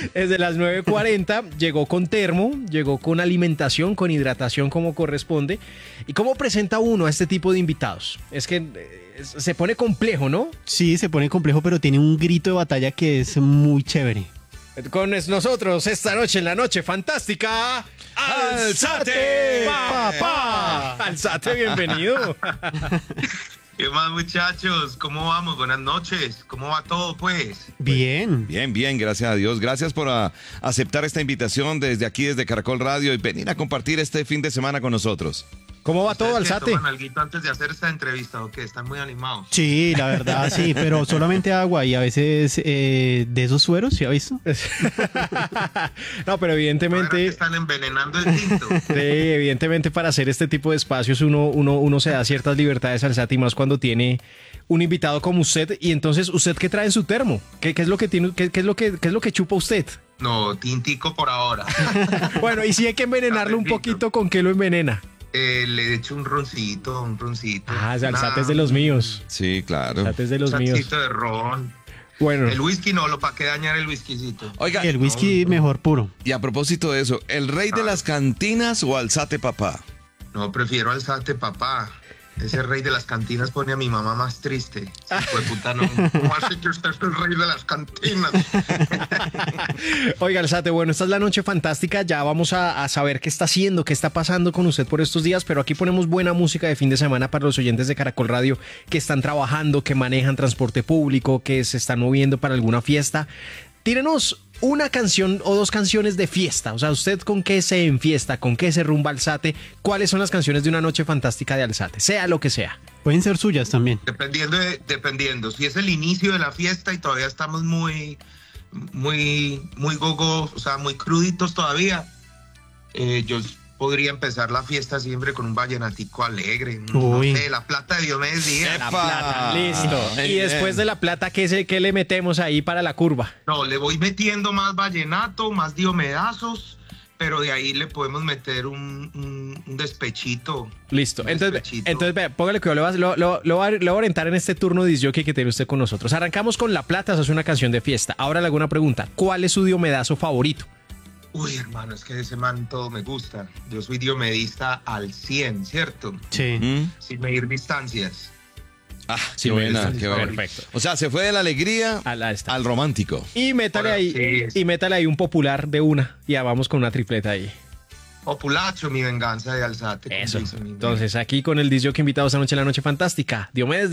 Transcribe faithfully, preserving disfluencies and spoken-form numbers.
Desde las nueve cuarenta llegó con termo, llegó con alimentación, con hidratación como corresponde. ¿Y cómo presenta uno a este tipo de invitados? Es que eh, se pone complejo, ¿no? Sí, se pone complejo, pero tiene un grito de batalla que es muy chévere. Con nosotros esta noche en la noche fantástica, Alzate, papá. Alzate, bienvenido. ¿Qué más, muchachos? ¿Cómo vamos? Buenas noches. ¿Cómo va todo, pues? Bien. Bien, bien, gracias a Dios. Gracias por a, aceptar esta invitación desde aquí, desde Caracol Radio, y venir a compartir este fin de semana con nosotros. ¿Cómo va todo, Alzate? ¿Toman alguito antes de hacer esta entrevista o qué? ¿Están muy animados? Sí, la verdad, sí, pero solamente agua y a veces eh, de esos sueros, ¿sí ha visto? No, pero evidentemente... Que están envenenando el tinto. Sí, evidentemente para hacer este tipo de espacios uno, uno, uno se da ciertas libertades, Alzate, y más cuando tiene un invitado como usted. Y entonces, ¿usted qué trae en su termo? ¿Qué, qué es lo que tiene, qué, qué es lo que, qué es lo que chupa usted? No, tintico por ahora. Bueno, y si hay que envenenarlo un poquito, ¿con qué lo envenena? Eh, le echo un roncito, un roncito. Ah, Alzate es de los míos. Sí, claro. Alzate es de los un míos. sancito de ron. Bueno. El whisky no, lo para qué dañar el whiskycito. Oiga, Y el whisky no, mejor puro. Y a propósito de eso, ¿el rey de las cantinas o Alzate papá? No, prefiero Alzate papá. Ese rey de las cantinas pone a mi mamá más triste. Hijo de puta, no. ¿Cómo así que usted es el rey de las cantinas? Oiga, Alzate, bueno, esta es la noche fantástica. Ya vamos a, a saber qué está haciendo, qué está pasando con usted por estos días, pero aquí ponemos buena música de fin de semana para los oyentes de Caracol Radio que están trabajando, que manejan transporte público, que se están moviendo para alguna fiesta. Tírenos una canción o dos canciones de fiesta. O sea, ¿usted con qué se enfiesta? ¿Con qué se rumba Alzate? ¿Cuáles son las canciones de una noche fantástica de Alzate? Sea lo que sea. Pueden ser suyas también. Dependiendo, de, dependiendo. Si es el inicio de la fiesta y todavía estamos muy, muy, muy gogo, o sea, muy cruditos todavía, eh, yo podría empezar la fiesta siempre con un vallenatico alegre. Uy. No sé, La Plata de Diomedes Díaz. La plata, listo. Ah, Y después de la plata, ¿qué, se, ¿qué le metemos ahí para la curva? No, le voy metiendo más vallenato, más diomedazos, pero de ahí le podemos meter un, un, un despechito. Listo. Un Entonces, despechito. entonces vea, póngale que lo va, lo, lo, lo, va, lo va a orientar en este turno de disjockey que tiene usted con nosotros. Arrancamos con La Plata, eso es una canción de fiesta. Ahora le hago una pregunta. ¿Cuál es su diomedazo favorito? Uy, hermano, es que de ese man todo me gusta. Yo soy diomedista al cien, ¿cierto? Sí. ¿Mm? Sin medir distancias. Ah, Sí, qué buena, sí, qué buena. perfecto. O sea, se fue de la alegría A la esta. al romántico. Y métale Ahora, ahí, sí, sí. y métale ahí un popular de una. Y ya vamos con una tripleta ahí. Populacho, mi venganza de Alzate. como Eso. dice mi- Entonces, aquí con el disjockey invitado esta noche en la noche fantástica. Diomedes